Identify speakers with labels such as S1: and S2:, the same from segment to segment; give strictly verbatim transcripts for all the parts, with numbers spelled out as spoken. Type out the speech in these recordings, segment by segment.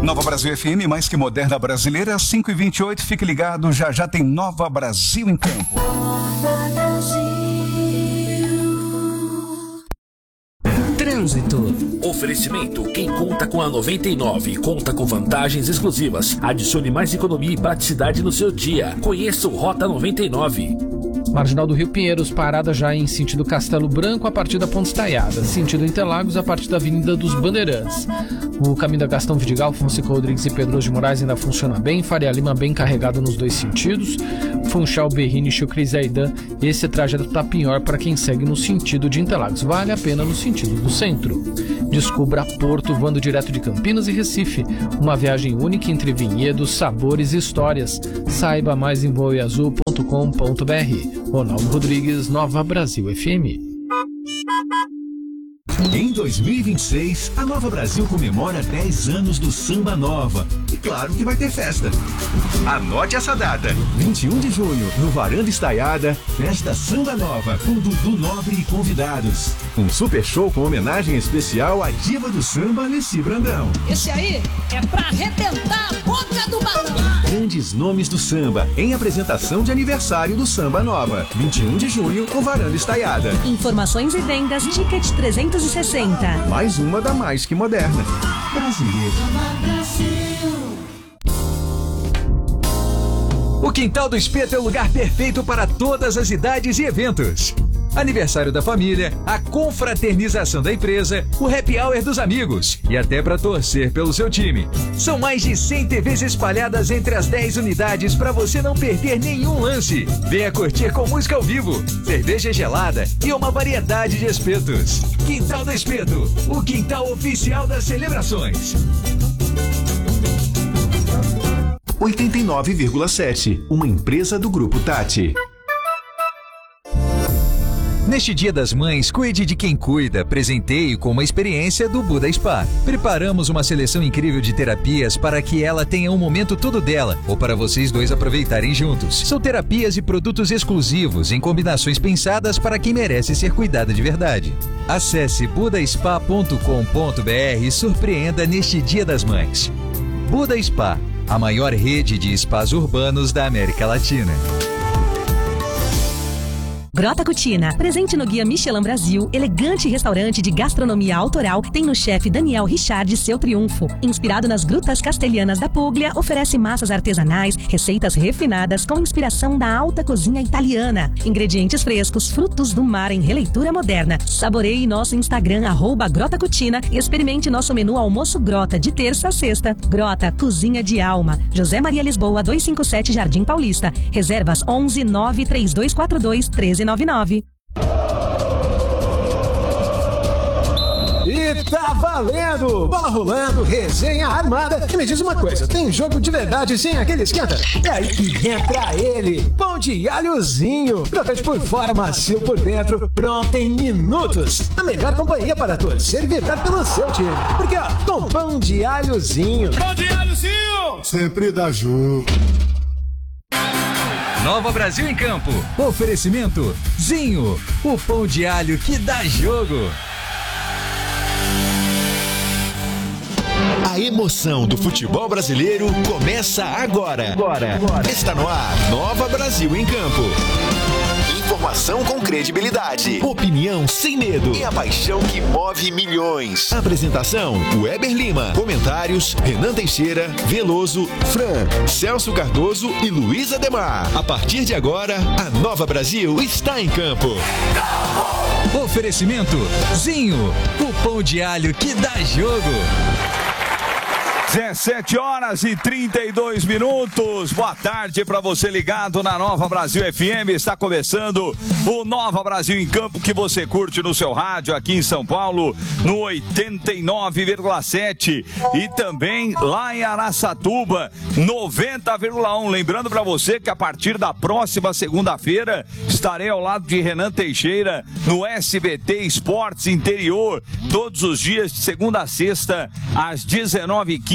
S1: Nova Brasil F M, mais que moderna brasileira, cinco e vinte e oito, fique ligado, já já tem Nova Brasil em campo.
S2: Trânsito. Oferecimento: quem conta com a noventa e nove conta com vantagens exclusivas. Adicione mais economia e praticidade no seu dia. Conheça o Rota noventa e nove.
S3: Marginal do Rio Pinheiros, parada já em sentido Castelo Branco a partir da Ponte Estaiada, sentido Interlagos a partir da Avenida dos Bandeirantes. O caminho da Gastão Vidigal, Fonseca Rodrigues e Pedro de Moraes ainda funciona bem, Faria Lima bem carregado nos dois sentidos, Funchal, Berrini e Chucri Zaidan, esse trajeto está pior para quem segue no sentido de Interlagos, vale a pena no sentido do centro. Descubra Porto voando direto de Campinas e Recife, uma viagem única entre vinhedos, sabores e histórias. Saiba mais em voe azul ponto com ponto b r. Ronaldo Rodrigues, Nova Brasil F M.
S4: Em dois mil e vinte e seis, a Nova Brasil comemora dez anos do Samba Nova. E claro que vai ter festa. Anote essa data. vinte e um de junho, no Varanda Estaiada, festa Samba Nova, com Dudu Nobre e convidados. Um super show com homenagem especial à diva do samba, Alessi Brandão.
S5: Esse aí é pra arrebentar a boca do balão.
S4: Grandes nomes do samba, em apresentação de aniversário do Samba Nova. vinte e um de junho, no Varanda Estaiada.
S6: Informações e vendas, Ticket trezentos e sessenta.
S4: Mais uma da Mais que Moderna. Brasileiro.
S7: O Quintal do Espeto é o lugar perfeito para todas as idades e eventos. Aniversário da família, a confraternização da empresa, o happy hour dos amigos e até para torcer pelo seu time. São mais de cem T Vs espalhadas entre as dez unidades para você não perder nenhum lance. Venha curtir com música ao vivo, cerveja gelada e uma variedade de espetos. Quintal do Espeto, o quintal oficial das celebrações.
S4: oitenta e nove vírgula sete, uma empresa do Grupo Tati.
S7: Neste Dia das Mães, cuide de quem cuida. Presenteie com uma experiência do Buda Spa. Preparamos uma seleção incrível de terapias para que ela tenha um momento todo dela, ou para vocês dois aproveitarem juntos. São terapias e produtos exclusivos, em combinações pensadas para quem merece ser cuidada de verdade. Acesse buda spa ponto com ponto b r e surpreenda neste Dia das Mães. Buda Spa, a maior rede de spas urbanos da América Latina.
S6: Grota Cucina, presente no Guia Michelin Brasil, elegante restaurante de gastronomia autoral, tem no chefe Daniel Richard seu triunfo. Inspirado nas grutas castelhanas da Puglia, oferece massas artesanais, receitas refinadas com inspiração da alta cozinha italiana. Ingredientes frescos, frutos do mar em releitura moderna. Saboreie nosso Instagram, arroba Grota Cucina, e experimente nosso menu almoço Grota, de terça a sexta. Grota, cozinha de alma. José Maria Lisboa, duzentos e cinquenta e sete, Jardim Paulista. Reservas onze nove três dois quatro dois um três nove nove.
S8: E tá valendo! Bola rolando, resenha armada. E me diz uma coisa, tem jogo de verdade sem aquele esquenta? É aí que entra ele, pão de alhozinho. Crocante por fora, macio por dentro, pronto em minutos. A melhor companhia para torcer e vibrar pelo seu time. Porque ó, com pão de alhozinho.
S9: Pão de alhozinho! Sempre dá jogo.
S7: Nova Brasil em Campo. Oferecimento Zinho, o pão de alho que dá jogo.
S4: A emoção do futebol brasileiro começa agora. Agora. Agora. Está no ar, Nova Brasil em Campo. Informação com credibilidade, opinião sem medo e a paixão que move milhões. Apresentação: Weber Lima. Comentários: Renan Teixeira, Veloso, Fran, Celso Cardoso e Luiz Ademar. A partir de agora, a Nova Brasil está em campo.
S7: Oferecimento Zinho, o pão de alho que dá jogo.
S1: dezessete horas e trinta e dois minutos. Boa tarde para você ligado na Nova Brasil F M. Está começando o Nova Brasil em Campo, que você curte no seu rádio aqui em São Paulo no oitenta e nove vírgula sete e também lá em Araçatuba noventa vírgula um. Lembrando para você que a partir da próxima segunda-feira estarei ao lado de Renan Teixeira no S B T Esportes Interior, todos os dias de segunda a sexta às dezenove e quinze.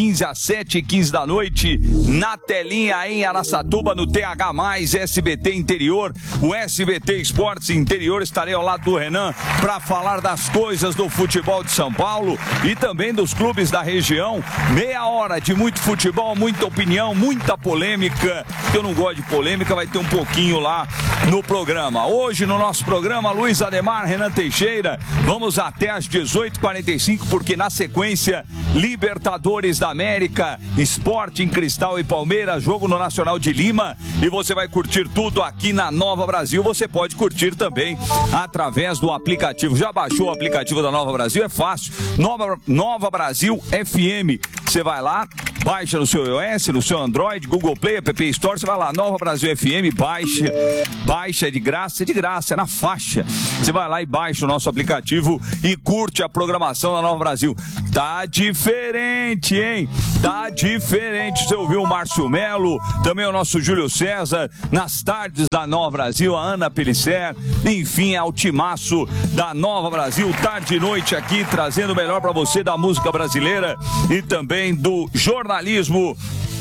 S1: quinze às sete e quinze da noite, na telinha em Araçatuba, no T H mais, S B T Interior, o S B T Esportes Interior. Estarei ao lado do Renan para falar das coisas do futebol de São Paulo e também dos clubes da região. Meia hora de muito futebol, muita opinião, muita polêmica. Eu não gosto de polêmica, vai ter um pouquinho lá no programa. Hoje no nosso programa, Luiz Ademar, Renan Teixeira, vamos até às dezoito e quarenta e cinco, porque na sequência, Libertadores da América, Sporting Cristal e Palmeiras, jogo no Nacional de Lima, e você vai curtir tudo aqui na Nova Brasil. Você pode curtir também através do aplicativo. Já baixou o aplicativo da Nova Brasil? É fácil. Nova, Nova Brasil F M. Você vai lá, baixa no seu iOS, no seu Android, Google Play, App Store, você vai lá, Nova Brasil F M, baixa, baixa, é de graça, é de graça, é na faixa. Você vai lá e baixa o nosso aplicativo e curte a programação da Nova Brasil. Tá diferente, hein? Tá diferente. Você ouviu o Márcio Melo, também o nosso Júlio César, nas tardes da Nova Brasil, a Ana Pellicer, enfim, é o timaço da Nova Brasil, tarde e noite aqui, trazendo o melhor pra você da música brasileira e também do jornalismo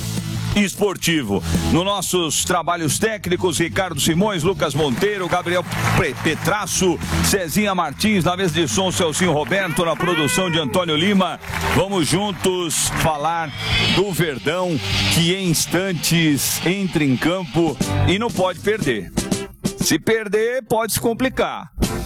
S1: esportivo. Nos nossos trabalhos técnicos, Ricardo Simões, Lucas Monteiro, Gabriel Petraço, Cezinha Martins, na mesa de som, Celcinho Roberto, na produção de Antônio Lima. Vamos juntos falar do Verdão, que em instantes entra em campo e não pode perder. Se perder, pode se complicar.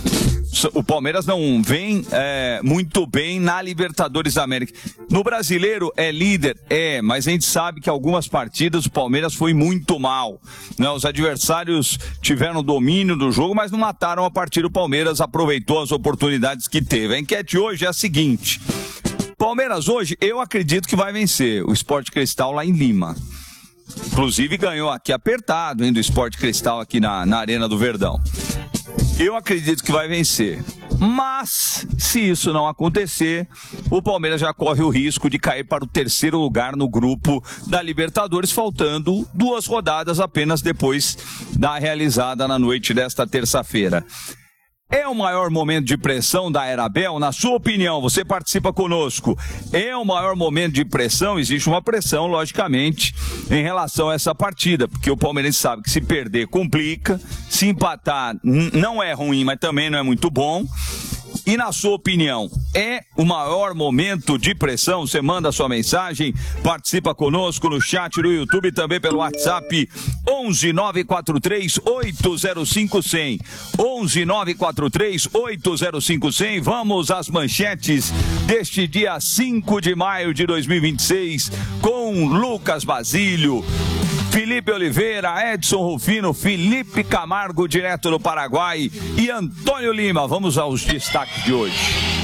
S1: O Palmeiras não vem é, muito bem na Libertadores da América. No Brasileiro é líder, é, mas a gente sabe que algumas partidas o Palmeiras foi muito mal, né? Os adversários tiveram domínio do jogo, mas não mataram a partida. O Palmeiras aproveitou as oportunidades que teve. A enquete hoje é a seguinte: Palmeiras hoje, eu acredito que vai vencer o Sport Cristal lá em Lima. Inclusive ganhou aqui apertado, hein, do Sport Cristal aqui na, na Arena do Verdão. Eu acredito que vai vencer, mas se isso não acontecer, o Palmeiras já corre o risco de cair para o terceiro lugar no grupo da Libertadores, faltando duas rodadas apenas depois da realizada na noite desta terça-feira. É o maior momento de pressão da era Abel? Na sua opinião, você participa conosco. É o maior momento de pressão? Existe uma pressão, logicamente, em relação a essa partida, porque o Palmeirense sabe que se perder complica, se empatar não é ruim, mas também não é muito bom. E na sua opinião, é o maior momento de pressão? Você manda a sua mensagem, participa conosco no chat do YouTube e também pelo WhatsApp onze nove quatro três oito zero cinco zero zero. onze nove quatro três oito zero cinco zero zero. Vamos às manchetes deste dia cinco de maio de dois mil e vinte e seis com Lucas Basílio, Felipe Oliveira, Edson Rufino, Felipe Camargo, direto do Paraguai, e Antônio Lima. Vamos aos destaques de hoje.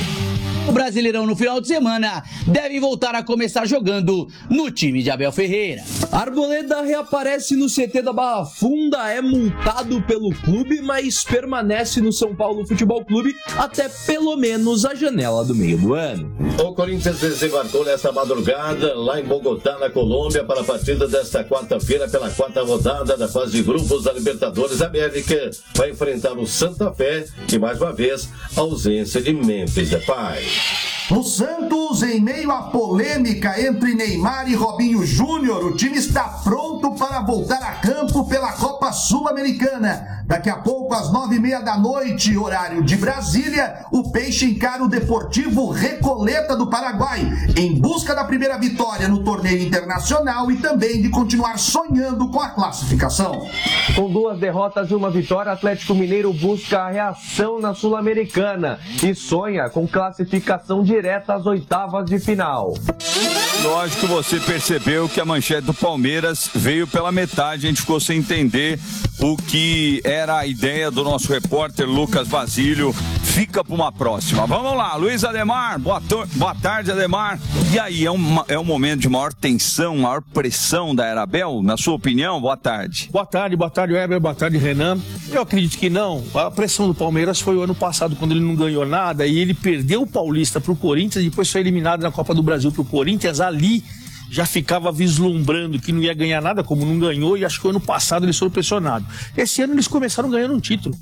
S10: O Brasileirão no final de semana deve voltar a começar jogando no time de Abel Ferreira.
S11: Arboleda reaparece no C T da Barra Funda, é multado pelo clube, mas permanece no São Paulo Futebol Clube até pelo menos a janela do meio do ano.
S12: O Corinthians desembarcou nesta madrugada lá em Bogotá, na Colômbia, para a partida desta quarta-feira pela quarta rodada da fase de grupos da Libertadores América. Vai enfrentar o Santa Fé e, mais uma vez, a ausência de Memphis Depay.
S13: No Santos, em meio à polêmica entre Neymar e Robinho Júnior, o time está pronto para voltar a campo pela Copa Sul-Americana. Daqui a pouco, às nove e meia da noite, horário de Brasília, o Peixe encara o Deportivo Recoleta do Paraguai, em busca da primeira vitória no torneio internacional e também de continuar sonhando com a classificação.
S11: Com duas derrotas e uma vitória, o Atlético Mineiro busca a reação na Sul-Americana e sonha com classificação direta às oitavas de final.
S1: Lógico que você percebeu que a manchete do Palmeiras veio pela metade, a gente ficou sem entender o que era a ideia do nosso repórter Lucas Basílio. Fica para uma próxima. Vamos lá, Luiz Ademar, boa, to- boa tarde, Ademar. E aí, é um, é um momento de maior tensão, maior pressão da era Abel, na sua opinião? Boa tarde.
S14: Boa tarde, boa tarde, Weber, boa tarde, Renan. Eu acredito que não. A pressão do Palmeiras foi o ano passado, quando ele não ganhou nada, e ele perdeu o Paulista pro Corinthians, e depois foi eliminado na Copa do Brasil pro Corinthians. Ali já ficava vislumbrando que não ia ganhar nada, como não ganhou, e acho que o ano passado eles foram pressionados. Esse ano eles começaram ganhando um título.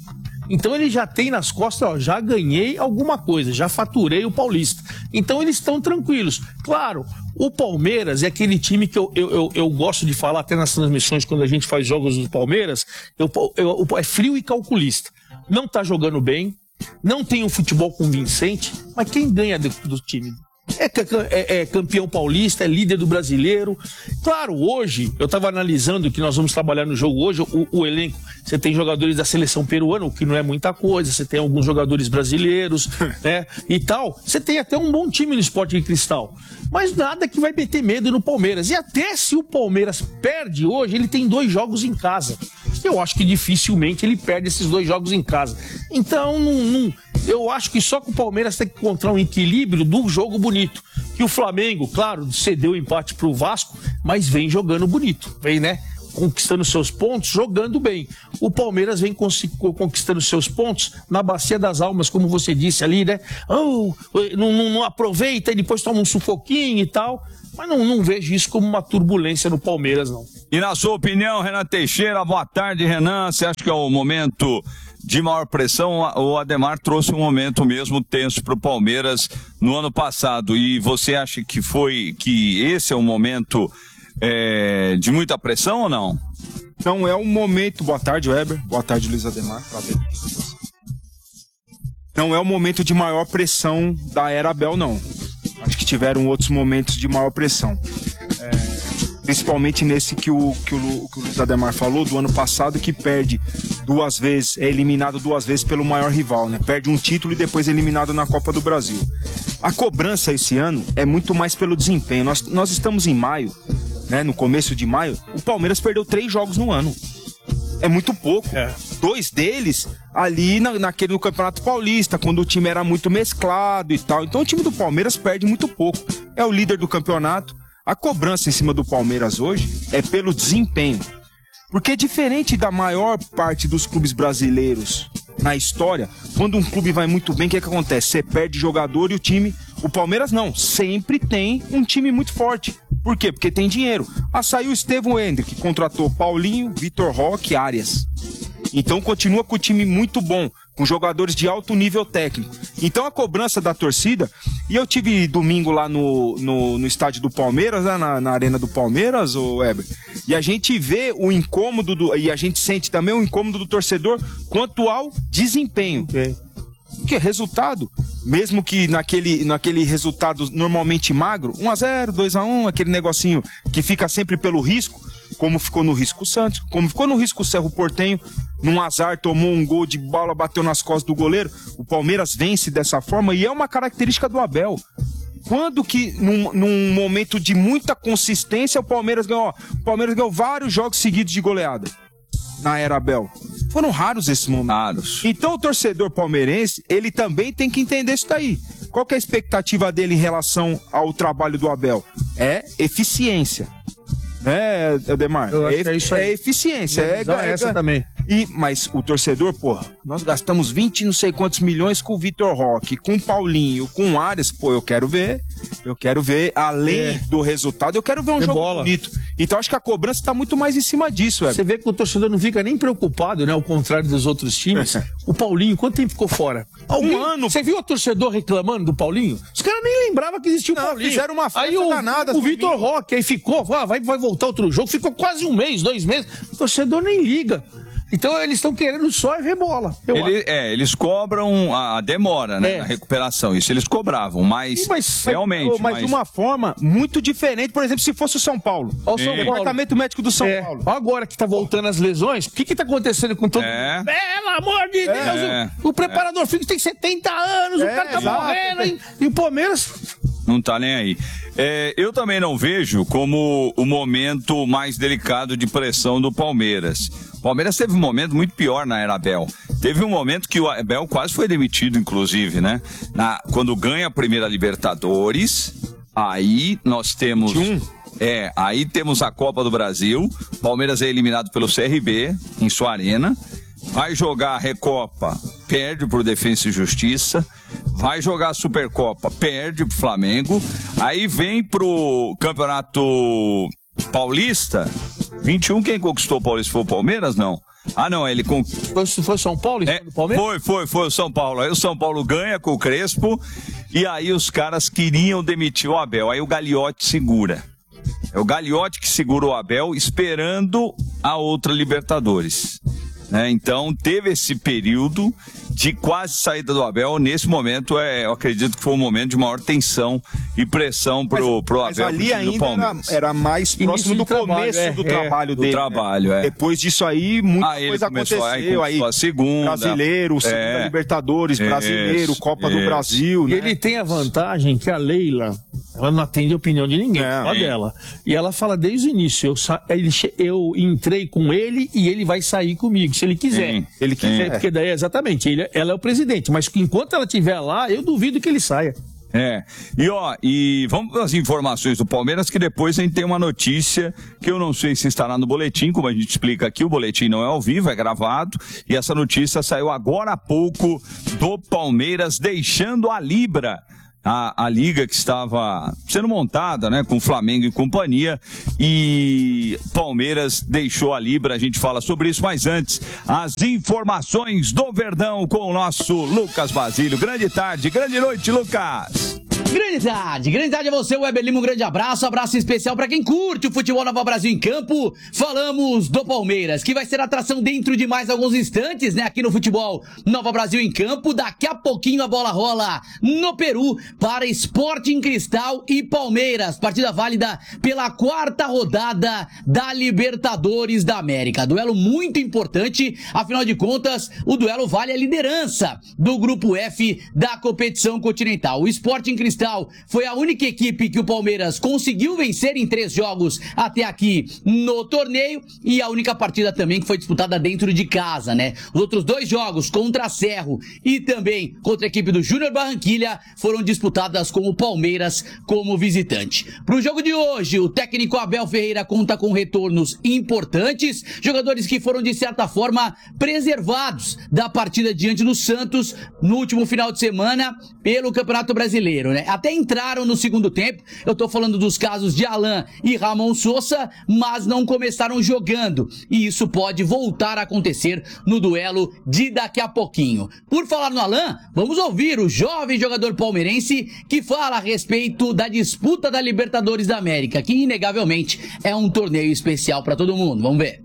S14: Então ele já tem nas costas, ó, já ganhei alguma coisa, já faturei o Paulista. Então eles estão tranquilos. Claro, o Palmeiras é aquele time que eu, eu, eu, eu gosto de falar até nas transmissões quando a gente faz jogos do Palmeiras, eu, eu, é frio e calculista. Não tá jogando bem, não tem um futebol convincente, mas quem ganha do, do time? É, é, é campeão paulista, é líder do brasileiro. Claro, hoje, eu estava analisando que nós vamos trabalhar no jogo hoje, o, o elenco, você tem jogadores da seleção peruana, o que não é muita coisa, você tem alguns jogadores brasileiros, né, e tal. Você tem até um bom time no Sporting Cristal, mas nada que vai meter medo no Palmeiras. E até se o Palmeiras perde hoje, ele tem dois jogos em casa. Eu acho que dificilmente ele perde esses dois jogos em casa. Então, não, não, eu acho que só que o Palmeiras tem que encontrar um equilíbrio do jogo bonito. Que o Flamengo, claro, cedeu o empate pro Vasco, mas vem jogando bonito. Vem, né? Conquistando seus pontos, jogando bem. O Palmeiras vem conquistando seus pontos na bacia das almas, como você disse ali, né? Oh, não, não, não aproveita e depois toma um sufoquinho e tal. Mas não, não vejo isso como uma turbulência no Palmeiras, não.
S1: E na sua opinião, Renan Teixeira, boa tarde, Renan. Você acha que é o momento de maior pressão? O Ademar trouxe um momento mesmo tenso para o Palmeiras no ano passado. E você acha que foi que esse é um momento é, de muita pressão ou não?
S15: Não é um momento. Boa tarde, Weber. Boa tarde, Luiz Ademar. Não é o momento de maior pressão da era Abel, não. Acho que tiveram outros momentos de maior pressão. É, principalmente nesse que o, que, o, que o Luiz Ademar falou, do ano passado, que perde duas vezes, é eliminado duas vezes pelo maior rival, né? Perde um título e depois é eliminado na Copa do Brasil. A cobrança esse ano é muito mais pelo desempenho. Nós, nós estamos em maio, né? No começo de maio, o Palmeiras perdeu três jogos no ano. É muito pouco. É. Dois deles ali na, naquele no Campeonato Paulista, quando o time era muito mesclado e tal. Então o time do Palmeiras perde muito pouco. É o líder do campeonato. A cobrança em cima do Palmeiras hoje é pelo desempenho. Porque diferente da maior parte dos clubes brasileiros na história, quando um clube vai muito bem, o que, é que acontece? Você perde jogador e o time... O Palmeiras não, sempre tem um time muito forte. Por quê? Porque tem dinheiro. Ah, saiu o Estevão Hendrick, que contratou Paulinho, Vitor Roque, Arias. Então continua com o time muito bom, com jogadores de alto nível técnico. Então a cobrança da torcida... E eu tive domingo lá no, no, no estádio do Palmeiras, né, na, na arena do Palmeiras, ô Weber, e a gente vê o incômodo, do, e a gente sente também o incômodo do torcedor quanto ao desempenho. Okay. Porque resultado, mesmo que naquele, naquele resultado normalmente magro, um a zero, dois a um, aquele negocinho que fica sempre pelo risco, como ficou no risco o Santos, como ficou no risco o Cerro Porteño, num azar tomou um gol de bola, bateu nas costas do goleiro. O Palmeiras vence dessa forma e é uma característica do Abel. Quando que, num, num momento de muita consistência, o Palmeiras ganhou, ó, o Palmeiras ganhou vários jogos seguidos de goleada na era Abel. Foram raros esses momentos. Raros. Então o torcedor palmeirense, ele também tem que entender isso daí. Qual que é a expectativa dele em relação ao trabalho do Abel? É eficiência. É, Ademar, é, é, isso é eficiência. É, é essa é, também. E, mas o torcedor, porra, nós gastamos vinte não sei quantos milhões com o Vitor Roque, com o Paulinho, com o Arias, pô, eu quero ver, eu quero ver, além é. do resultado, eu quero ver um de jogo bola. bonito. Então acho que a cobrança tá muito mais em cima disso, velho.
S14: Você vê que o torcedor não fica nem preocupado, né, ao contrário dos outros times. O Paulinho, quanto tempo ficou fora? Alguém, um ano. Você viu o torcedor reclamando do Paulinho? Os caras nem lembravam que existia o não, Paulinho. Fizeram uma festa aí o, danada. O Vitor Roque, aí ficou, ah, vai, vai voltar outro jogo, ficou quase um mês, dois meses. O torcedor nem liga. Então eles estão querendo só ver bola.
S1: Ele, é, eles cobram a demora, né, é. na recuperação. Isso eles cobravam, mas, mas realmente...
S15: Mas de mas... uma forma muito diferente, por exemplo, se fosse o São Paulo.
S14: O São Paulo.
S15: Departamento médico do São
S14: é.
S15: Paulo.
S14: Agora que tá voltando as lesões, o que que tá acontecendo com todo mundo? É. Pelo amor de Deus, é. o, o preparador físico tem setenta anos, é, o cara tá exato. morrendo, hein? E o Palmeiras...
S1: Não tá nem aí. É, eu também não vejo como o momento mais delicado de pressão do Palmeiras. O Palmeiras teve um momento muito pior na era Abel. Teve um momento que o Abel quase foi demitido, inclusive, né? Na, quando ganha a primeira Libertadores, aí nós temos... É, aí temos a Copa do Brasil. Palmeiras é eliminado pelo C R B em sua arena. Vai jogar a Recopa, perde pro Defensa e Justiça. Vai jogar a Supercopa, perde pro Flamengo. Aí vem pro Campeonato Paulista. vinte e um, quem conquistou o Paulista foi o Palmeiras? Não. Ah, não, ele com...
S14: Foi, foi São Paulo?
S1: É,
S14: do Palmeiras?
S1: Foi, foi, foi o São Paulo. Aí o São Paulo ganha com o Crespo e aí os caras queriam demitir o Abel. Aí o Gagliotti segura. É o Gagliotti que segura o Abel esperando a outra Libertadores. Né? Então teve esse período de quase saída do Abel. Nesse momento, é, eu acredito que foi um momento de maior tensão e pressão pro, pro
S15: mas
S1: Abel.
S15: Ali
S1: pro
S15: ainda
S1: Palmeiras.
S15: era, era mais próximo do
S14: trabalho,
S15: começo
S14: é,
S15: do
S14: é,
S15: trabalho
S1: do
S15: dele.
S1: trabalho,
S15: né?
S1: é.
S15: Depois disso aí, muita
S1: Aí
S15: coisa
S1: começou,
S15: aconteceu.
S1: Aí,
S15: Aí,
S1: a segunda,
S15: brasileiro, segunda
S1: é,
S15: Libertadores,
S1: isso,
S15: brasileiro, Copa
S1: isso.
S15: do Brasil.
S14: E
S15: Né?
S14: ele tem a vantagem que a Leila, ela não atende a opinião de ninguém,
S15: É,
S14: só
S15: é.
S14: dela. E ela fala desde o início, eu, sa- ele che- eu entrei com ele e ele vai sair comigo, se ele quiser.
S1: Sim,
S14: ele quiser,
S1: sim.
S14: porque daí, exatamente, ele, ela é o presidente, mas enquanto ela estiver lá, eu duvido que ele saia.
S1: É, e ó, e vamos para as informações do Palmeiras, que depois a gente tem uma notícia que eu não sei se estará no boletim, como a gente explica aqui, o boletim não é ao vivo, é gravado, e essa notícia saiu agora há pouco do Palmeiras deixando a Libra. A, a liga que estava sendo montada, né, com Flamengo e companhia, e Palmeiras deixou a Libra. A gente fala sobre isso, mas antes, as informações do Verdão com o nosso Lucas Basílio. Grande tarde, grande noite, Lucas.
S10: Grande tarde, grande tarde a você, Weber Lima, um grande abraço, abraço especial pra quem curte o futebol Nova Brasil em campo. Falamos do Palmeiras, que vai ser atração dentro de mais alguns instantes, né, aqui no futebol Nova Brasil em campo. Daqui a pouquinho a bola rola no Peru para Sporting Cristal e Palmeiras, partida válida pela quarta rodada da Libertadores da América. Duelo muito importante, afinal de contas, o duelo vale a liderança do grupo F da competição continental. O Sporting Cristal foi a única equipe que o Palmeiras conseguiu vencer em três jogos até aqui no torneio e a única partida também que foi disputada dentro de casa, né? Os outros dois jogos contra a Cerro e também contra a equipe do Júnior Barranquilla foram disputadas com o Palmeiras como visitante. Para o jogo de hoje, o técnico Abel Ferreira conta com retornos importantes, jogadores que foram de certa forma preservados da partida diante do Santos no último final de semana pelo Campeonato Brasileiro, né? Até entraram no segundo tempo, eu tô falando dos casos de Alan e Ramon Sousa, mas não começaram jogando, e isso pode voltar a acontecer no duelo de daqui a pouquinho. Por falar no Alan, vamos ouvir o jovem jogador palmeirense que fala a respeito da disputa da Libertadores da América, que inegavelmente é um torneio especial para todo mundo. Vamos ver.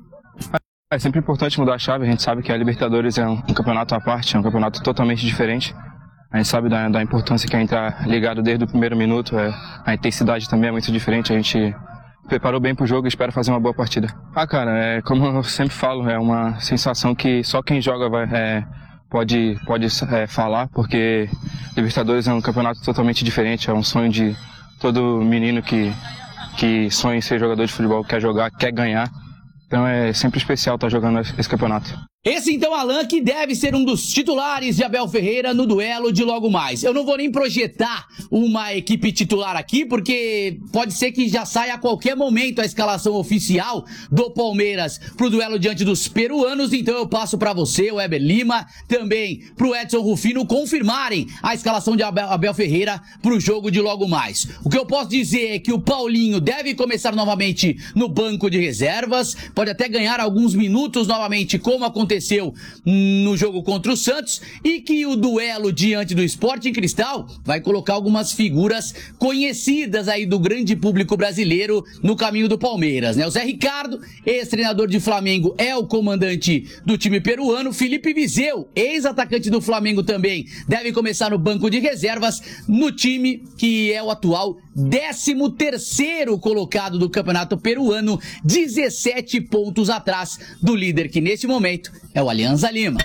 S16: É sempre importante mudar a chave, a gente sabe que a Libertadores é um, um campeonato à parte, é um campeonato totalmente diferente. A gente sabe da, da importância que é entrar ligado desde o primeiro minuto, é, a intensidade também é muito diferente, a gente preparou bem pro jogo e espera fazer uma boa partida. Ah, cara, é, como eu sempre falo, é uma sensação que só quem joga vai, é, pode, pode é, falar, porque Libertadores é um campeonato totalmente diferente, é um sonho de todo menino que, que sonha em ser jogador de futebol, quer jogar, quer ganhar. Então é sempre especial estar jogando esse campeonato.
S10: Esse então Alan, que deve ser um dos titulares de Abel Ferreira no duelo de logo mais. Eu não vou nem projetar uma equipe titular aqui, porque pode ser que já saia a qualquer momento a escalação oficial do Palmeiras pro duelo diante dos peruanos. Então eu passo para você, o Weber Lima, também pro Edson Rufino confirmarem a escalação de Abel, Abel Ferreira pro jogo de logo mais. O que eu posso dizer é que o Paulinho deve começar novamente no banco de reservas, pode até ganhar alguns minutos novamente, como aconteceu aconteceu no jogo contra o Santos, e que o duelo diante do Sporting Cristal vai colocar algumas figuras conhecidas aí do grande público brasileiro no caminho do Palmeiras, né? O Zé Ricardo, ex-treinador de Flamengo, é o comandante do time peruano. Felipe Viseu, ex-atacante do Flamengo também, deve começar no banco de reservas no time que é o atual décimo terceiro colocado do campeonato peruano, dezessete pontos atrás do líder, que nesse momento é o Alianza Lima.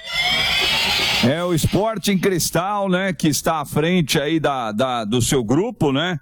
S1: É o Sporting Cristal, né, que está à frente aí da, da, do seu grupo, né,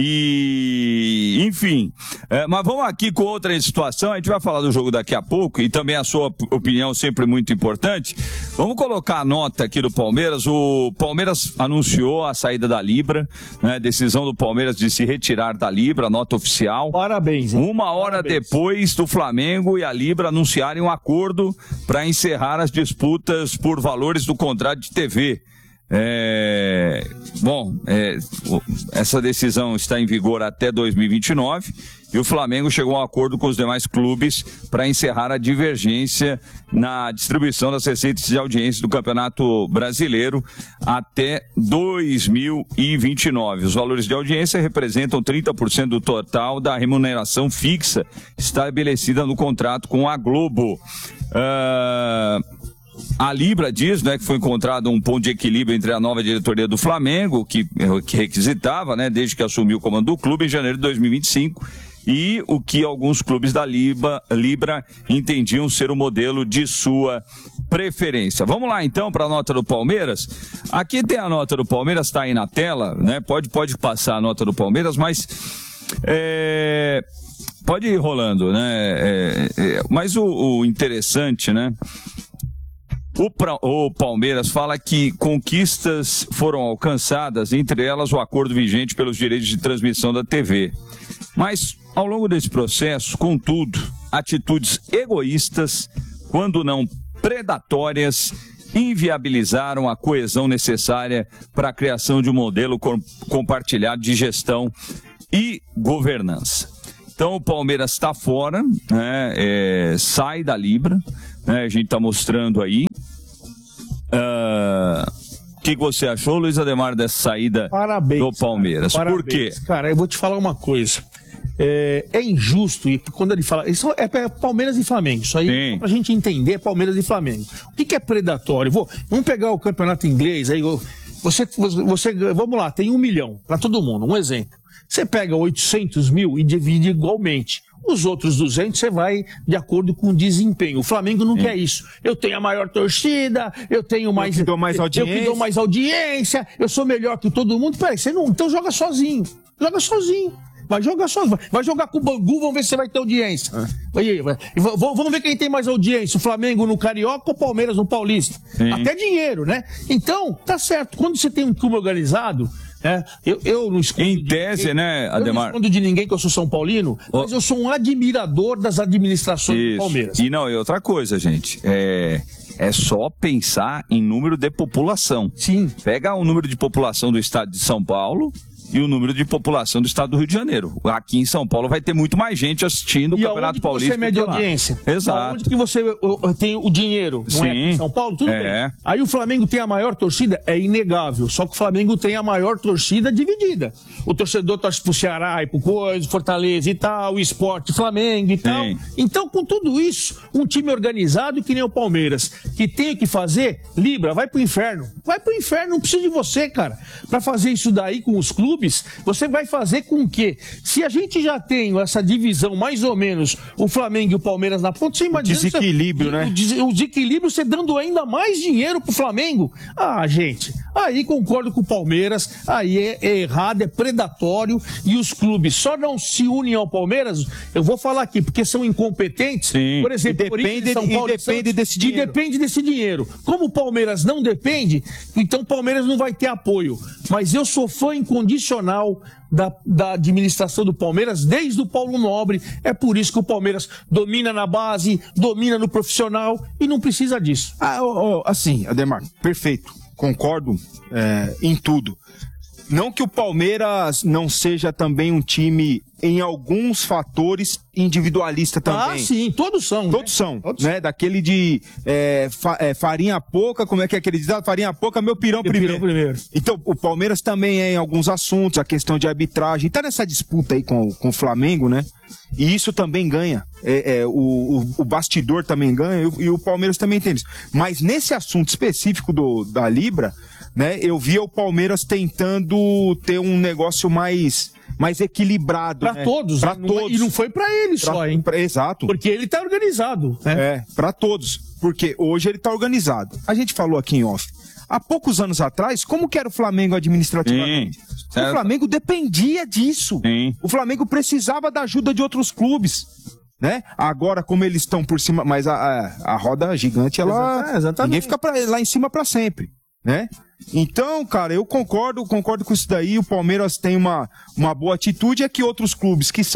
S1: e, enfim, é, mas vamos aqui com outra situação, a gente vai falar do jogo daqui a pouco, e também a sua opinião sempre muito importante. Vamos colocar a nota aqui do Palmeiras. O Palmeiras anunciou a saída da Libra, né, decisão do Palmeiras de se retirar da Libra, nota oficial.
S14: Parabéns, hein?
S1: Uma hora
S14: Parabéns.
S1: depois do Flamengo e a Libra anunciarem um acordo para encerrar as disputas por valores do contrato de T V. É, bom, é, essa decisão está em vigor até dois mil e vinte e nove e o Flamengo chegou a um acordo com os demais clubes para encerrar a divergência na distribuição das receitas de audiência do Campeonato Brasileiro até dois mil e vinte e nove. Os valores de audiência representam trinta por cento do total da remuneração fixa estabelecida no contrato com a Globo. Uh... A Libra diz, né, que foi encontrado um ponto de equilíbrio entre a nova diretoria do Flamengo, que, que requisitava, né, desde que assumiu o comando do clube em janeiro de dois mil e vinte e cinco, e o que alguns clubes da Libra, Libra entendiam ser o modelo de sua preferência. Vamos lá então para a nota do Palmeiras. Aqui tem a nota do Palmeiras, está aí na tela, né? Pode, pode passar a nota do Palmeiras, mas é, pode ir rolando, né? É, é, mas o, o interessante, né? O, pra, o Palmeiras fala que conquistas foram alcançadas, entre elas o acordo vigente pelos direitos de transmissão da T V. Mas, ao longo desse processo, contudo, atitudes egoístas, quando não predatórias, inviabilizaram a coesão necessária para a criação de um modelo com, compartilhado de gestão e governança. Então, o Palmeiras está fora, né, é, sai da Libra, né, a gente está mostrando aí. Uh, o que você achou, Luiz Ademar, dessa saída
S14: Parabéns,
S1: do Palmeiras?
S14: Cara,
S1: Por quê?
S14: Cara, eu vou te falar uma coisa. É, é injusto, e quando ele fala. Isso é, é Palmeiras e Flamengo. Isso aí, Sim. pra gente entender, é Palmeiras e Flamengo. O que, que é predatório? Vou, vamos pegar o campeonato inglês aí. Você, você, vamos lá, tem um milhão para todo mundo, um exemplo. Você pega oitocentos mil e divide igualmente. Os outros duzentos você vai de acordo com o desempenho. O Flamengo não Sim. quer isso. Eu tenho a maior torcida, eu tenho mais.
S15: Eu que dou mais audiência.
S14: Eu que dou mais audiência, eu sou melhor que todo mundo. Peraí, você não. Então joga sozinho. Joga sozinho. Vai jogar sozinho. Vai jogar com o Bangu, vamos ver se você vai ter audiência. Ah. Vai, vai. Vamos ver quem tem mais audiência. O Flamengo no Carioca ou o Palmeiras no Paulista. Sim. Até dinheiro, né? Então, tá certo. Quando você tem um clube organizado. É, eu, eu não escondo
S1: em tese,
S14: ninguém,
S1: né, Ademar?
S14: Eu não escondo de ninguém que eu sou São Paulino, oh. mas eu sou um admirador das administrações Isso. do Palmeiras.
S1: E não, e outra coisa, gente, é, é só pensar em número de população.
S14: Sim.
S1: Pega o número de população do estado de São Paulo e o número de população do estado do Rio de Janeiro. Aqui em São Paulo vai ter muito mais gente assistindo o
S14: e
S1: Campeonato Paulista.
S14: E onde você mede audiência?
S1: Exato.
S14: Onde que você tem o dinheiro? Não
S1: Sim.
S14: é em São Paulo? Tudo
S1: é.
S14: bem. Aí o Flamengo tem a maior torcida? É inegável. Só que o Flamengo tem a maior torcida dividida. O torcedor torce pro Ceará e pro Coisa, Fortaleza e tal, o Sport, Flamengo e Sim. tal. Então, com tudo isso, um time organizado que nem o Palmeiras, que tem o que fazer, Libra, vai pro inferno. Vai pro inferno, não precisa de você, cara. Pra fazer isso daí com os clubes, você vai fazer com que, se a gente já tem essa divisão, mais ou menos, o Flamengo e o Palmeiras na ponta, você imagina...
S15: Desequilíbrio,
S14: você,
S15: né?
S14: O, des, o desequilíbrio, você dando ainda mais dinheiro pro Flamengo. Ah, gente, aí concordo com o Palmeiras, aí é, é errado, é predatório, e os clubes só não se unem ao Palmeiras, eu vou falar aqui, porque são incompetentes.
S1: Sim.
S14: Por exemplo,
S15: e depende, São Paulo, e depende Santos, desse dinheiro.
S14: E depende desse dinheiro. Como o Palmeiras não depende, então o Palmeiras não vai ter apoio. Mas eu sou fã incondicional Da, da administração do Palmeiras, desde o Paulo Nobre. É por isso que o Palmeiras domina na base, domina no profissional e não precisa disso.
S15: Ah, oh, oh, assim, Ademar, perfeito. Concordo é, em tudo. Não que o Palmeiras não seja também um time, em alguns fatores, individualista também.
S14: Ah, sim, todos são.
S15: Todos
S14: né?
S15: são,
S14: todos
S15: né? Daquele de é, fa, é, farinha pouca, como é que é aquele ditado? Farinha pouca, meu pirão,
S14: meu
S15: primeiro.
S14: pirão primeiro.
S15: Então, o Palmeiras também é em alguns assuntos, a questão de arbitragem, tá nessa disputa aí com, com o Flamengo, né? E isso também ganha. É, é, o, o, o bastidor também ganha e, e o Palmeiras também tem isso. Mas nesse assunto específico do, da Libra, né? Eu via o Palmeiras tentando ter um negócio mais... mais equilibrado.
S14: Pra
S15: né?
S14: todos.
S15: Pra
S14: não,
S15: todos.
S14: E não foi pra ele
S15: pra,
S14: só, hein?
S15: Pra, exato.
S14: Porque ele tá organizado. Né?
S15: É, pra todos. Porque hoje ele tá organizado. A gente falou aqui em off. Há poucos anos atrás, como que era o Flamengo administrativamente? Sim, o Flamengo dependia disso.
S1: Sim.
S15: O Flamengo precisava da ajuda de outros clubes. Né? Agora, como eles estão por cima... Mas a, a, a roda gigante, ela...
S14: Exatamente.
S15: Ninguém fica pra, lá em cima pra sempre. Né? Então, cara, eu concordo, concordo com isso daí. O Palmeiras tem uma, uma boa atitude, é que outros clubes que são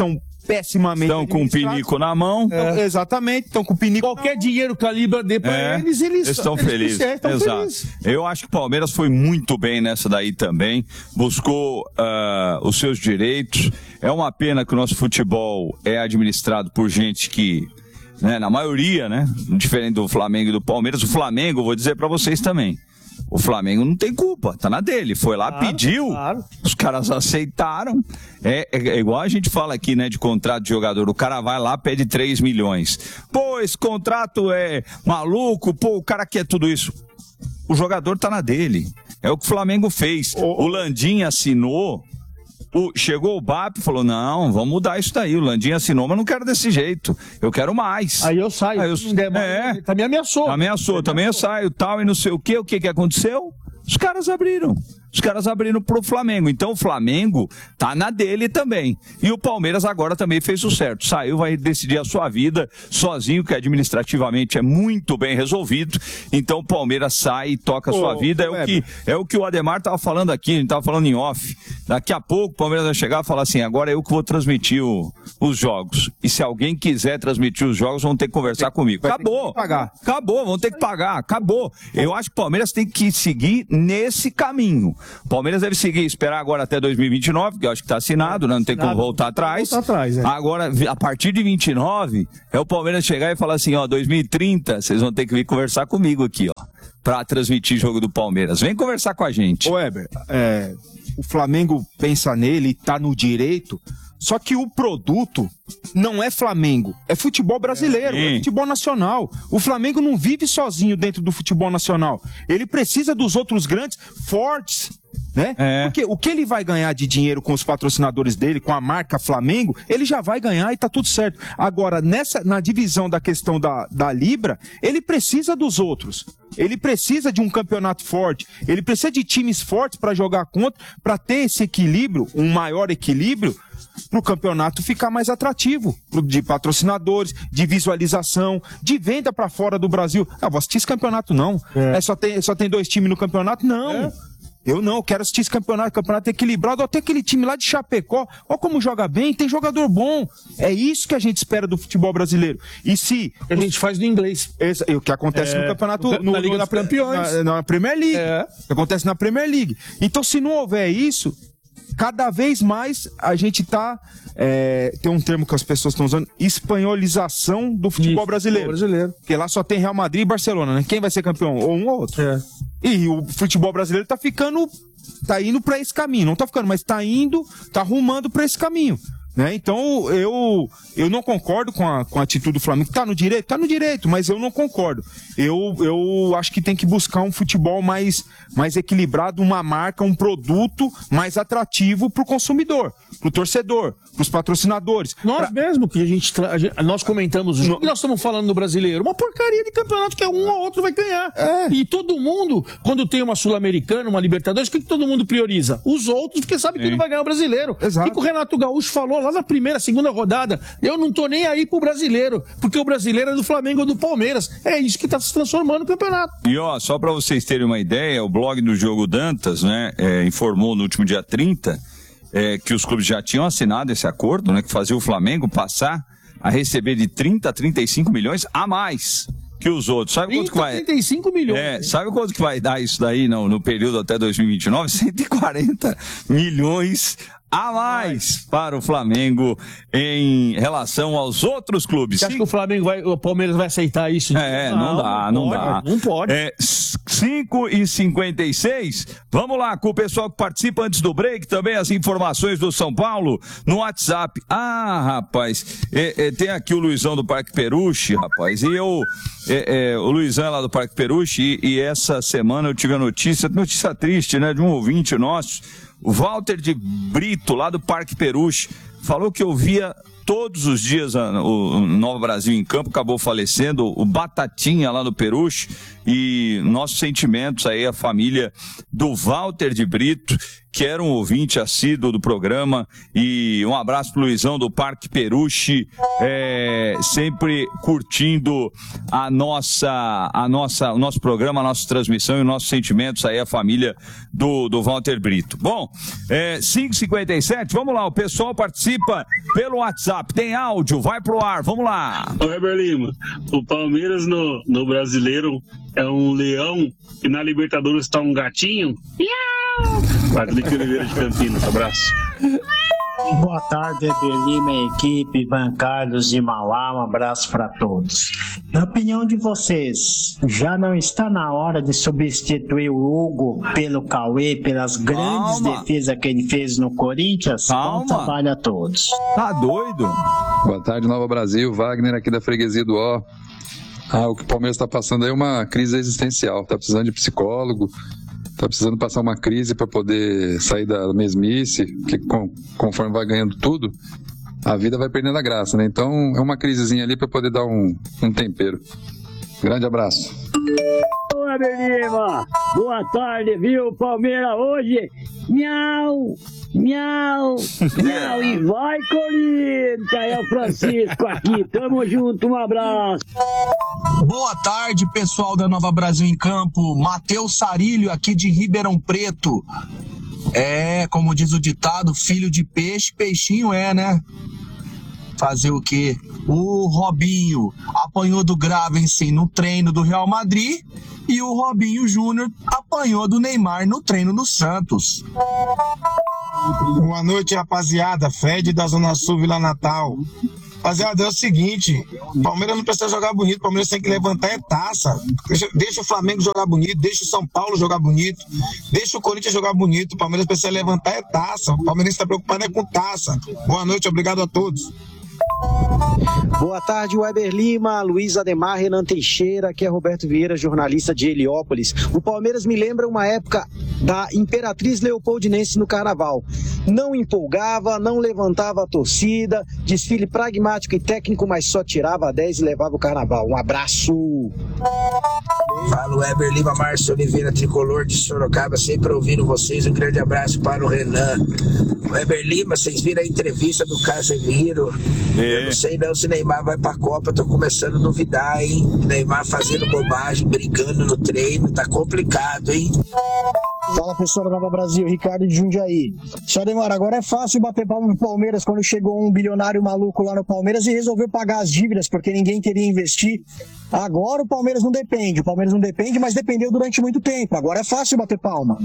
S15: pessimamente.
S1: Estão com o pinico na mão.
S15: É. Exatamente, estão com o pinico.
S14: Qualquer dinheiro que a Libra dê pra
S1: É,
S14: eles, eles
S1: estão
S14: eles
S1: felizes.
S14: É, estão
S1: Exato.
S14: felizes.
S1: Eu acho que o Palmeiras foi muito bem nessa daí também. Buscou uh, os seus direitos. É uma pena que o nosso futebol é administrado por gente que, né, na maioria, né, diferente do Flamengo e do Palmeiras, o Flamengo, vou dizer pra vocês também. O Flamengo não tem culpa, tá na dele. Foi lá, claro, pediu, claro. Os caras aceitaram. É, é, é igual a gente fala aqui, né, de contrato de jogador. O cara vai lá, pede três milhões. Pô, esse contrato é maluco, pô, o cara quer tudo isso. O jogador tá na dele. É o que o Flamengo fez. O, o Landim assinou. O, chegou o B A P e falou, não, vamos mudar isso daí. O Landim assinou, mas não quero desse jeito. Eu quero mais.
S14: Aí eu saio.
S1: Aí eu,
S14: é, também ameaçou.
S1: Ameaçou, também eu saio, tal, e não sei o quê. O que que aconteceu? Os caras abriram. Os caras abriram pro Flamengo. Então o Flamengo tá na dele também. E o Palmeiras agora também fez o certo. Saiu, vai decidir a sua vida sozinho, que administrativamente é muito bem resolvido. Então o Palmeiras sai e toca a sua oh, vida. É o, que, é o que o Ademar tava falando aqui, a gente tava falando em off. Daqui a pouco o Palmeiras vai chegar e falar assim, agora é eu que vou transmitir o, os jogos. E se alguém quiser transmitir os jogos, vão ter que conversar comigo. Acabou. Pagar. Acabou, vão ter que pagar. Acabou. Eu acho que o Palmeiras tem que seguir nesse caminho. O Palmeiras deve seguir, esperar agora até dois mil e vinte e nove, que eu acho que está assinado, né? Não tem como voltar atrás.
S14: Voltar atrás, é.
S1: Agora, a partir de vinte e nove, é o Palmeiras chegar e falar assim, ó, dois mil e trinta, vocês vão ter que vir conversar comigo aqui, ó, para transmitir jogo do Palmeiras. Vem conversar com a gente.
S15: Ô, Weber, é, o Flamengo pensa nele e tá no direito, só que o produto não é Flamengo, é futebol brasileiro, é, é futebol nacional. O Flamengo não vive sozinho dentro do futebol nacional. Ele precisa dos outros grandes, fortes, né? É. Porque o que ele vai ganhar de dinheiro com os patrocinadores dele, com a marca Flamengo, ele já vai ganhar e tá tudo certo. Agora, nessa, na divisão da questão da, da Libra, ele precisa dos outros. Ele precisa de um campeonato forte, ele precisa de times fortes para jogar contra, para ter esse equilíbrio, um maior equilíbrio, para o campeonato ficar mais atrativo, de patrocinadores, de visualização, de venda para fora do Brasil. Ah, vou assistir esse campeonato não. É. É, só, tem, só tem dois times no campeonato? Não. É. Eu não, quero assistir esse campeonato, campeonato equilibrado. Até aquele time lá de Chapecó, olha como joga bem, tem jogador bom. É isso que a gente espera do futebol brasileiro. E se...
S14: A os... gente faz no inglês.
S15: Esse, o que acontece é, no campeonato...
S14: Na,
S15: no,
S14: na Liga
S15: no,
S14: dos Campeões.
S15: Na, na Premier League. É. O que acontece na Premier League. Então, se não houver isso, cada vez mais a gente tá... É, tem um termo que as pessoas estão usando, espanholização do futebol isso, brasileiro.
S14: brasileiro.
S15: Porque lá só tem Real Madrid e Barcelona, né? Quem vai ser campeão? Ou um ou outro.
S14: É.
S15: E o futebol brasileiro tá ficando... tá indo para esse caminho, não tá ficando, mas tá indo, tá arrumando para esse caminho, né? Então eu eu não concordo com a, com a atitude do Flamengo. Tá no direito? Tá no direito, mas eu não concordo. Eu, eu acho que tem que buscar um futebol mais, mais equilibrado, uma marca, um produto mais atrativo pro consumidor, pro torcedor, pros patrocinadores.
S14: Nós
S15: pra...
S14: mesmo que a gente, tra... a gente nós comentamos o jogo, no... nós estamos falando no brasileiro, uma porcaria de campeonato que é um ou outro vai ganhar. É. E todo mundo, quando tem uma Sul-Americana, uma Libertadores, o que, que todo mundo prioriza? Os outros, porque sabe que Sim. não vai ganhar o brasileiro.
S15: Exato.
S14: O que o Renato Gaúcho falou lá na primeira, segunda rodada? Eu não tô nem aí pro brasileiro, porque o brasileiro é do Flamengo ou do Palmeiras. É isso que tá se transformando no campeonato.
S1: E ó, só para vocês terem uma ideia, o blog do Jogo Dantas, né, é, informou no último dia trinta é, que os clubes já tinham assinado esse acordo, né, que fazia o Flamengo passar a receber de trinta a trinta e cinco milhões a mais que os outros. Sabe
S14: trinta,
S1: quanto que vai?
S14: trinta e cinco milhões.
S1: É, sabe quanto que vai dar isso daí no, no período até dois mil e vinte e nove? cento e quarenta milhões a mais para o Flamengo em relação aos outros clubes.
S14: Você acha que o Flamengo vai, o Palmeiras vai aceitar isso?
S1: É, não, não dá, não, não
S14: pode,
S1: dá.
S14: Não pode.
S1: É, cinco e cinquenta e seis. Vamos lá com o pessoal que participa antes do break, também as informações do São Paulo no WhatsApp. Ah, rapaz, é, é, tem aqui o Luizão do Parque Peruche, rapaz, e eu, é, é, o Luizão lá do Parque Peruche, e, e essa semana eu tive a notícia, notícia triste, né, de um ouvinte nosso, o Walter de Brito, lá do Parque Peruche, falou que eu via todos os dias a, o, o Nova Brasil em Campo, acabou falecendo, o Batatinha lá no Peruche, e nossos sentimentos aí, a família do Walter de Brito, que era um ouvinte assíduo do programa, e um abraço pro Luizão do Parque Peruche, é, sempre curtindo a nossa, a nossa, o nosso programa, a nossa transmissão e os nossos sentimentos aí, a família do, do Walter Brito. Bom, é, cinco e cinquenta e sete, vamos lá, o pessoal participa pelo WhatsApp. WhatsApp. Tem áudio, vai pro ar, vamos lá.
S17: Ô, Heber Lima, o Palmeiras no, no Brasileiro é um leão e na Libertadores está um gatinho? Patrick Oliveira de Campinas, abraço.
S18: Boa tarde, Heber Lima, equipe, bancados de Mauá, um abraço para todos. Na opinião de vocês, já não está na hora de substituir o Hugo pelo Cauê, pelas grandes Calma. defesas que ele fez no Corinthians? Calma. Bom trabalho a todos.
S1: Tá doido?
S19: Boa tarde, Nova Brasil, Wagner aqui da Freguesia do Ó. Ah, o que o Palmeiras está passando aí é uma crise existencial, tá precisando de psicólogo, tá precisando passar uma crise para poder sair da mesmice, que com, conforme vai ganhando tudo, a vida vai perdendo a graça, né? Então é uma crisezinha ali para poder dar um, um tempero. Grande abraço.
S20: Ô, Heber Lima, boa tarde, viu? Palmeiras hoje, miau, miau, miau, e vai Corinthians, é o Francisco aqui, tamo junto, um abraço.
S21: Boa tarde, pessoal da Nova Brasil em Campo. Matheus Sarilho, aqui de Ribeirão Preto. É, como diz o ditado, filho de peixe, peixinho é, né? Fazer o quê? O Robinho apanhou do Gravensen no treino do Real Madrid e o Robinho Júnior apanhou do Neymar no treino do Santos.
S22: Boa noite, rapaziada. Fred da Zona Sul, Vila Natal. Rapaziada, é o seguinte, o Palmeiras não precisa jogar bonito, o Palmeiras tem que levantar é taça. Deixa, deixa o Flamengo jogar bonito, deixa o São Paulo jogar bonito, deixa o Corinthians jogar bonito, o Palmeiras precisa levantar é taça. O Palmeiras está preocupado é com taça. Boa noite, obrigado a todos.
S23: Boa tarde, Weber Lima, Luiz Ademar, Renan Teixeira, aqui é Roberto Vieira, jornalista de Heliópolis. O Palmeiras me lembra uma época da Imperatriz Leopoldinense no Carnaval. Não empolgava, não levantava a torcida, desfile pragmático e técnico, mas só tirava a dez e levava o Carnaval. Um abraço!
S24: Fala, Weber Lima, Márcio Oliveira, tricolor de Sorocaba, sempre ouvindo vocês. Um grande abraço para o Renan. Weber Lima, vocês viram a entrevista do Casemiro? É. Eu não sei não se Neymar vai pra Copa, eu tô começando a duvidar, hein? Neymar fazendo bobagem, brigando no treino, tá complicado, hein?
S23: Fala, pessoal da Nova Brasil, Ricardo de Jundiaí. Só demora, agora é fácil bater palma no Palmeiras quando chegou um bilionário maluco lá no Palmeiras e resolveu pagar as dívidas porque ninguém queria investir. Agora o Palmeiras não depende, o Palmeiras não depende, mas dependeu durante muito tempo. Agora é fácil bater palma.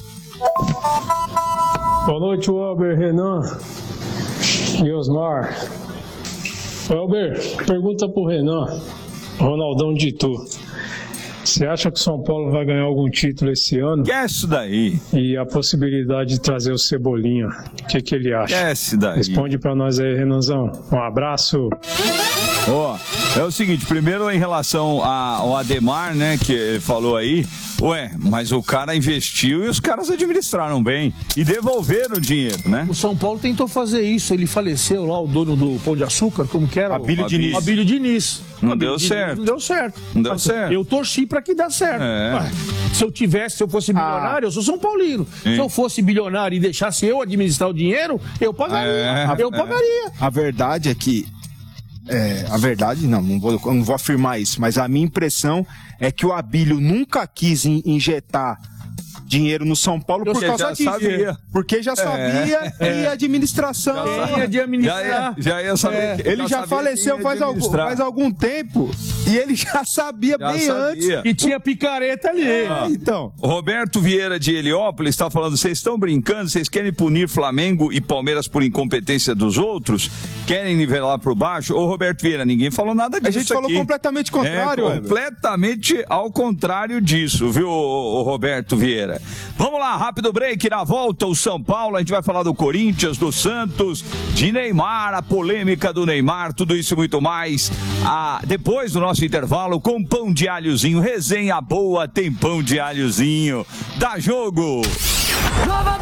S25: Boa noite, Weber, Renan e Osmar. Weber, pergunta pro Renan, Ronaldão de Itu. Você acha que o São Paulo vai ganhar algum título esse ano?
S1: Esquece daí.
S25: E a possibilidade de trazer o Cebolinha, o que, que ele acha?
S1: Esquece daí.
S25: Responde pra nós aí, Renanzão. Um abraço.
S1: Ó, oh, é o seguinte, primeiro em relação a, ao Ademar, né, que ele falou aí, ué, mas o cara investiu e os caras administraram bem e devolveram o dinheiro, né?
S14: O São Paulo tentou fazer isso, ele faleceu lá, o dono do Pão de Açúcar, como que era?
S1: Abílio Diniz.
S14: Abílio Diniz.
S1: Não
S14: Abílio
S1: deu
S14: Diniz,
S1: certo.
S14: Não deu certo.
S1: Não deu certo.
S14: Eu torci pra que dê certo.
S1: É.
S14: Ué, se eu tivesse, se eu fosse bilionário, ah. eu sou São Paulino. Sim. Se eu fosse bilionário e deixasse eu administrar o dinheiro, eu pagaria. É. Eu pagaria.
S15: A verdade é que É, a verdade, não, não vou, não vou afirmar isso, mas a minha impressão é que o Abílio nunca quis in, injetar dinheiro no São Paulo por causa disso. Sabia. Porque já sabia é, e a administração.
S14: Já ia de administrar.
S1: Já ia, já ia saber.
S15: É, ele já, já faleceu faz algum, faz algum tempo e ele já sabia já bem sabia. antes.
S14: E tinha picareta ali.
S1: Ah, então. Roberto Vieira de Heliópolis está falando, vocês estão brincando, vocês querem punir Flamengo e Palmeiras por incompetência dos outros? Querem nivelar por baixo? Ô, Roberto Vieira, ninguém falou nada disso.
S15: A gente falou
S1: aqui.
S15: completamente contrário.
S1: É, completamente ao contrário disso, viu, o Roberto Vieira? Vamos lá, rápido break, na volta o São Paulo, a gente vai falar do Corinthians, do Santos, de Neymar, a polêmica do Neymar, tudo isso e muito mais. Ah, depois do nosso intervalo, com pão de alhozinho, resenha boa, tem pão de alhozinho. Dá jogo!
S5: Nova